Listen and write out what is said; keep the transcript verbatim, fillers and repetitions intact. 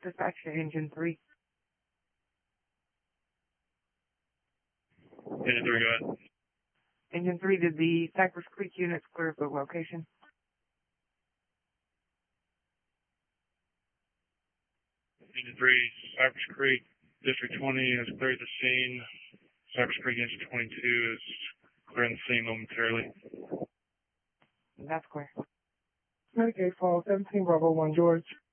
Dispatch to Engine three. Engine three, go ahead. Engine three, did the Cypress Creek units clear the location? Engine three, Cypress Creek, District twenty has cleared the scene. Cypress Creek Engine twenty-two is clearing the scene momentarily. That's clear. Medicaid Fall, seventeen Bravo one, George.